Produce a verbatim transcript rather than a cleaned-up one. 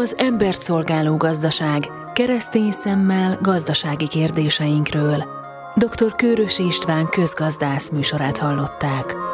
az embert szolgáló gazdaság, keresztény szemmel gazdasági kérdéseinkről. doktor Kőrösi István közgazdász műsorát hallották.